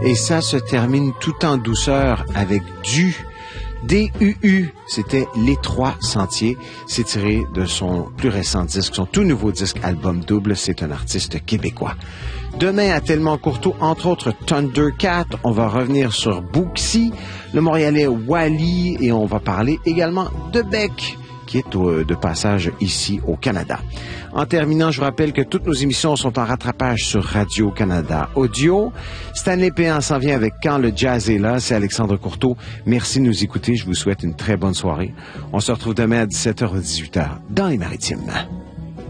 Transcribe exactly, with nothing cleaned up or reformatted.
Et ça se termine tout en douceur avec du D U U. C'était Les Trois Sentiers. C'est tiré de son plus récent disque, son tout nouveau disque album double. C'est un artiste québécois. Demain, à Tellement Courteau, entre autres Thundercat. On va revenir sur Bouxy, le Montréalais Wally, et on va parler également de Beck, qui est au, de passage ici au Canada. En terminant, je vous rappelle que toutes nos émissions sont en rattrapage sur Radio-Canada Audio. Stanley Péan s'en vient avec Quand le jazz est là. C'est Alexandre Courteau. Merci de nous écouter. Je vous souhaite une très bonne soirée. On se retrouve demain à dix-sept heures ou dix-huit heures dans les Maritimes.